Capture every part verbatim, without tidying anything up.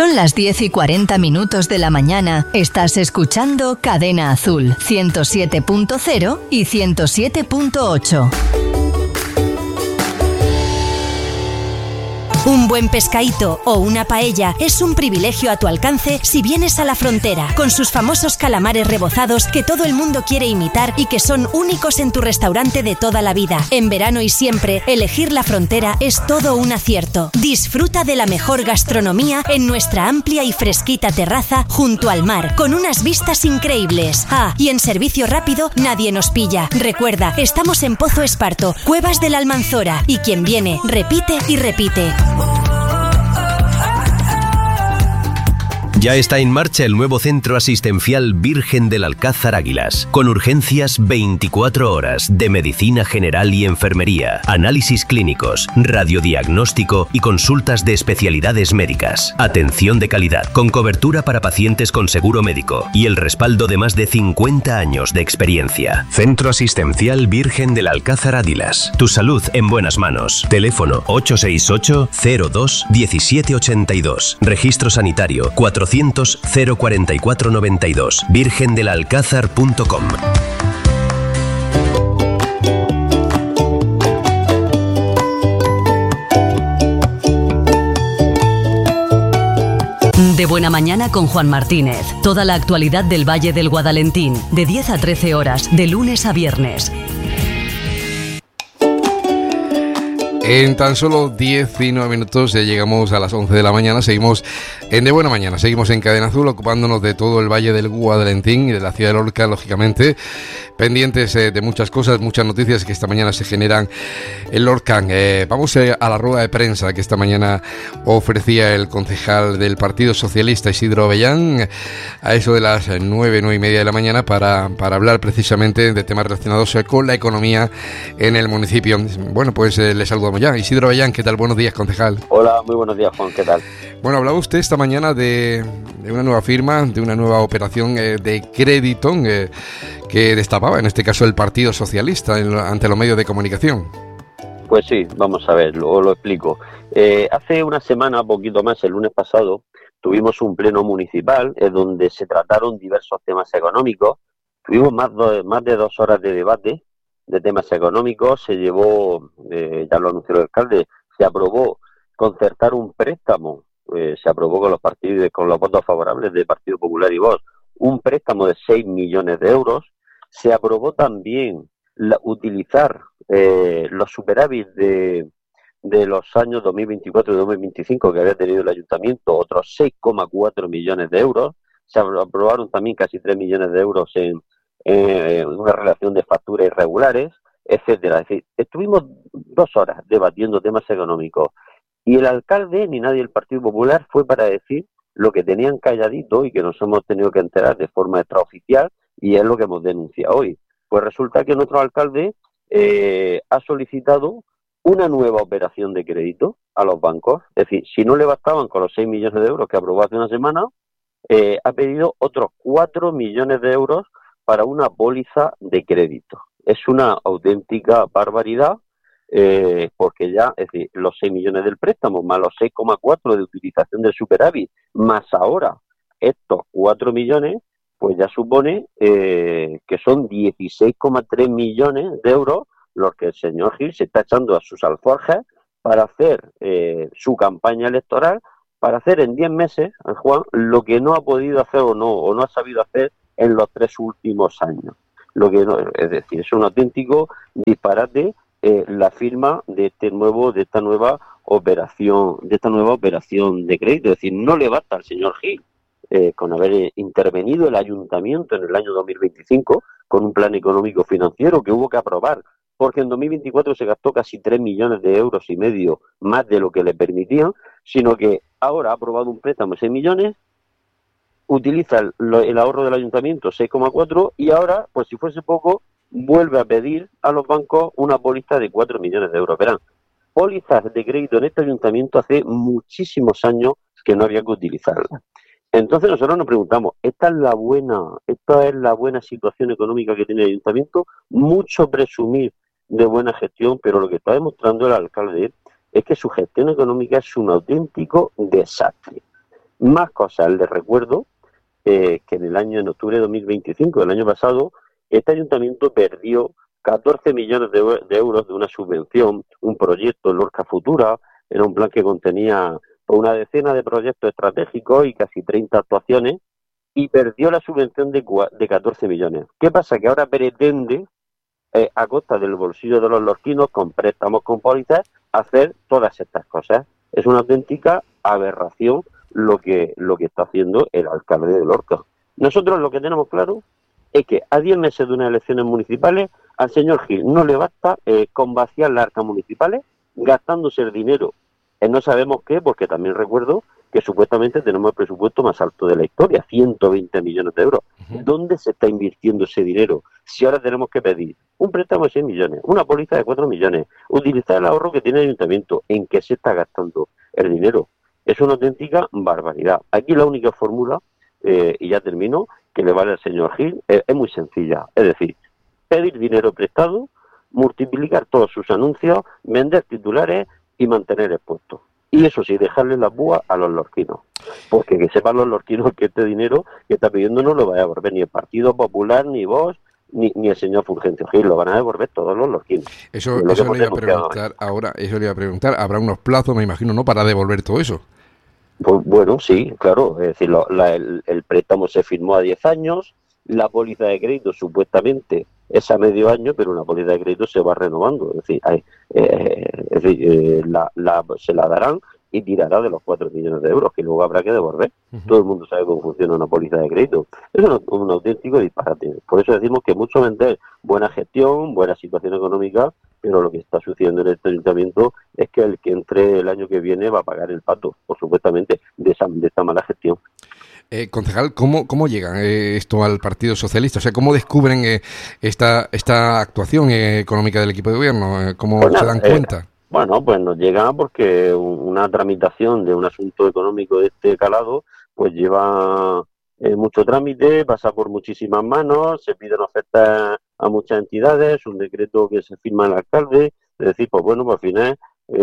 Son las diez y cuarenta minutos de la mañana. Estás escuchando Cadena Azul, ciento siete punto cero y ciento siete punto ocho. Un buen pescadito o una paella es un privilegio a tu alcance si vienes a La Frontera, con sus famosos calamares rebozados que todo el mundo quiere imitar y que son únicos en tu restaurante de toda la vida. En verano y siempre, elegir La Frontera es todo un acierto. Disfruta de la mejor gastronomía en nuestra amplia y fresquita terraza junto al mar, con unas vistas increíbles. Ah, y en servicio rápido nadie nos pilla. Recuerda, estamos en Pozo Esparto, Cuevas de la Almanzora, y quien viene, repite y repite. Ya está en marcha el nuevo centro asistencial Virgen del Alcázar Águilas, con urgencias veinticuatro horas de medicina general y enfermería, análisis clínicos, radiodiagnóstico y consultas de especialidades médicas. Atención de calidad, con cobertura para pacientes con seguro médico y el respaldo de más de cincuenta años de experiencia. Centro asistencial Virgen del Alcázar Águilas. Tu salud en buenas manos. Teléfono ocho seis ocho, cero dos, diecisiete ochenta y dos. Registro sanitario cuatrocientos, cero cuarenta y cuatro noventa y dos. virgen del alcázar punto com. De Buena Mañana con Juan Martínez. Toda la actualidad del Valle del Guadalentín, de diez a trece horas, de lunes a viernes. En tan solo diecinueve minutos ya llegamos a las once de la mañana. Seguimos en De Buena Mañana, seguimos en Cadena Azul, ocupándonos de todo el Valle del Guadalentín y de la ciudad de Lorca, lógicamente, pendientes eh, de muchas cosas, muchas noticias que esta mañana se generan en Lorca. Eh, vamos eh, a la rueda de prensa que esta mañana ofrecía el concejal del Partido Socialista, Isidro Avellán, a eso de las nueve, nueve y media de la mañana, para, para hablar precisamente de temas relacionados con la economía en el municipio. Bueno, pues eh, le saludamos ya. Isidro Avellán, ¿qué tal? Buenos días, concejal. Hola, muy buenos días, Juan, ¿qué tal? Bueno, hablaba usted esta mañana de, de una nueva firma, de una nueva operación eh, de crédito eh, que destapaba, en este caso, el Partido Socialista en, ante los medios de comunicación. Pues sí, vamos a ver, lo, lo explico. Eh, hace una semana, poquito más, el lunes pasado, tuvimos un pleno municipal eh, donde se trataron diversos temas económicos. Tuvimos más, do, más de dos horas de debate de temas económicos. Se llevó, eh, ya lo anunció el alcalde, se aprobó concertar un préstamo. Eh, se aprobó con los partidos, con los votos favorables del Partido Popular y Vox, un préstamo de seis millones de euros. Se aprobó también la, utilizar eh, los superávit de, de los años dos mil veinticuatro y dos mil veinticinco que había tenido el ayuntamiento, otros seis coma cuatro millones de euros. Se aprobaron también casi tres millones de euros en, en una relación de facturas irregulares, etcétera. Es decir, estuvimos dos horas debatiendo temas económicos. Y el alcalde, ni nadie del Partido Popular, fue para decir lo que tenían calladito y que nos hemos tenido que enterar de forma extraoficial, y es lo que hemos denunciado hoy. Pues resulta que nuestro alcalde eh, ha solicitado una nueva operación de crédito a los bancos. Es decir, si no le bastaban con los seis millones de euros que aprobó hace una semana, eh, ha pedido otros cuatro millones de euros para una póliza de crédito. Es una auténtica barbaridad. Eh, porque ya, es decir, los seis millones del préstamo, más los seis coma cuatro de utilización del superávit, más ahora estos cuatro millones, pues ya supone eh, que son dieciséis coma tres millones de euros los que el señor Gil se está echando a sus alforjas para hacer eh, su campaña electoral, para hacer en diez meses, Juan, lo que no ha podido hacer o no, o no ha sabido hacer en los tres últimos años. Lo que no, es decir, es un auténtico disparate. Eh, la firma de este nuevo, de esta nueva operación, de esta nueva operación de crédito. Es decir, no le basta al señor Gil eh, con haber intervenido el ayuntamiento en el año dos mil veinticinco con un plan económico financiero que hubo que aprobar, porque en dos mil veinticuatro se gastó casi tres millones de euros y medio más de lo que le permitían, sino que ahora ha aprobado un préstamo de seis millones, utiliza el, el ahorro del ayuntamiento seis coma cuatro y ahora, pues si fuese poco, vuelve a pedir a los bancos una póliza de cuatro millones de euros. Verán, pólizas de crédito en este ayuntamiento hace muchísimos años que no había que utilizarlas. Entonces nosotros nos preguntamos, ¿esta es la buena, esta es la buena situación económica que tiene el ayuntamiento? Mucho presumir de buena gestión, pero lo que está demostrando el alcalde es que su gestión económica es un auténtico desastre. Más cosas, les recuerdo eh, que en el año, en octubre de dos mil veinticinco, del año pasado, este ayuntamiento perdió catorce millones de, de euros de una subvención, un proyecto Lorca Futura, era un plan que contenía una decena de proyectos estratégicos y casi treinta actuaciones, y perdió la subvención de, de catorce millones. ¿Qué pasa? Que ahora pretende, eh, a costa del bolsillo de los lorquinos, con préstamos, con pólizas, hacer todas estas cosas. Es una auténtica aberración lo que, lo que está haciendo el alcalde de Lorca. Nosotros lo que tenemos claro es que a diez meses de unas elecciones municipales, al señor Gil no le basta eh, con vaciar las arcas municipales, gastándose el dinero en no sabemos qué, porque también recuerdo que supuestamente tenemos el presupuesto más alto de la historia, ciento veinte millones de euros. Uh-huh. ¿Dónde se está invirtiendo ese dinero? Si ahora tenemos que pedir un préstamo de seis millones, una póliza de cuatro millones, utilizar el ahorro que tiene el ayuntamiento, ¿en qué se está gastando el dinero? Es una auténtica barbaridad. Aquí la única fórmula, eh, y ya termino, que le vale al señor Gil, es, es muy sencilla. Es decir, pedir dinero prestado, multiplicar todos sus anuncios, vender titulares y mantener expuestos. Y eso sí, dejarle la púa a los lorquinos. Porque que sepan los lorquinos que este dinero que está pidiendo no lo va a devolver ni el Partido Popular, ni vos, ni, ni el señor Fulgencio Gil. Lo van a devolver todos los lorquinos. Eso, eso le iba a preguntar ahora, eso le iba a preguntar. ¿Habrá unos plazos, me imagino, no para devolver todo eso? Pues bueno, sí, claro. Es decir, lo, la, el, el préstamo se firmó a diez años, la póliza de crédito supuestamente es a medio año, pero una póliza de crédito se va renovando. Es decir, hay, eh, es decir eh, la, la, se la darán y tirará de los cuatro millones de euros que luego habrá que devolver. Uh-huh. Todo el mundo sabe cómo funciona una póliza de crédito. Es un, un auténtico disparate. Por eso decimos que mucho vender buena gestión, buena situación económica, pero lo que está sucediendo en este ayuntamiento es que el que entre el año que viene va a pagar el pato, por supuestamente, de esa, de esta mala gestión. Eh, concejal, ¿cómo, cómo llega eh, esto al Partido Socialista? O sea, ¿cómo descubren eh, esta esta actuación eh, económica del equipo de gobierno? Eh, ¿Cómo pues se dan eh, cuenta? Bueno, pues nos llega porque una tramitación de un asunto económico de este calado pues lleva eh, mucho trámite, pasa por muchísimas manos, se piden ofertas a muchas entidades, un decreto que se firma el alcalde, es decir, pues bueno, pues al final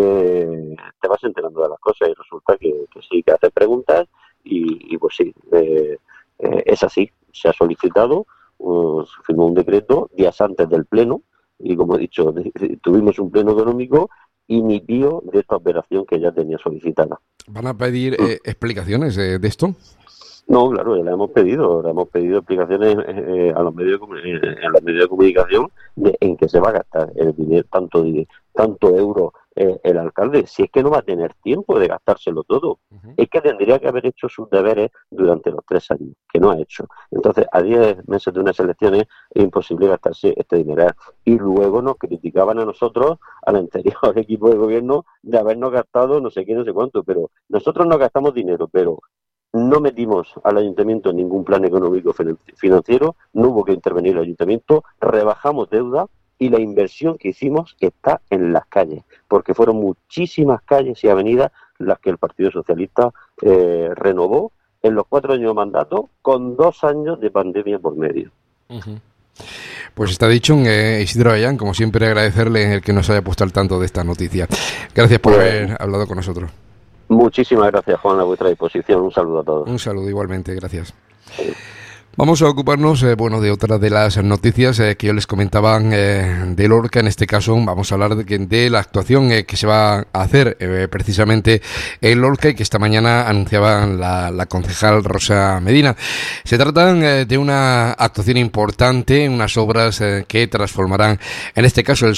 eh, te vas enterando de las cosas y resulta que, que sí, que haces preguntas. Y, y pues sí, eh, eh, es así, se ha solicitado, uh, se firmó un decreto días antes del pleno y como he dicho, de, de, tuvimos un pleno económico y mi tío de esta operación que ya tenía solicitada. ¿Van a pedir eh, explicaciones eh, de esto? No, claro, ya le hemos pedido, le hemos pedido explicaciones eh, a los medios de, eh, a los medios de comunicación de en qué se va a gastar el dinero, tanto tanto euro eh, el alcalde, si es que no va a tener tiempo de gastárselo todo. Uh-huh. Es que tendría que haber hecho sus deberes durante los tres años, que no ha hecho. Entonces, a diez meses de unas elecciones es imposible gastarse este dinero. Y luego nos criticaban a nosotros, al anterior equipo de gobierno, de habernos gastado no sé qué, no sé cuánto, pero nosotros no gastamos dinero, pero no metimos al ayuntamiento en ningún plan económico financiero, no hubo que intervenir el ayuntamiento, rebajamos deuda y la inversión que hicimos está en las calles, porque fueron muchísimas calles y avenidas las que el Partido Socialista eh, renovó en los cuatro años de mandato con dos años de pandemia por medio. Uh-huh. Pues está dicho, eh, Isidro Avellán, como siempre agradecerle el que nos haya puesto al tanto de esta noticia. Gracias por bueno. haber hablado con nosotros. Muchísimas gracias, Juan, a vuestra disposición. Un saludo a todos. Un saludo igualmente, gracias. Sí. Vamos a ocuparnos, eh, bueno, de otra de las noticias eh, que yo les comentaba eh, de Lorca. En este caso vamos a hablar de, que, de la actuación eh, que se va a hacer eh, precisamente en Lorca y que esta mañana anunciaba la, la concejal Rosa Medina. Se trata eh, de una actuación importante, unas obras eh, que transformarán, en este caso, el